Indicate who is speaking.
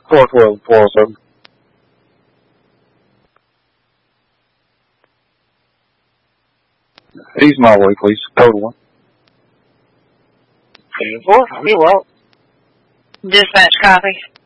Speaker 1: 412, 407. Ease my way, please. Code 1.
Speaker 2: 4, very well.
Speaker 3: Dispatch copy.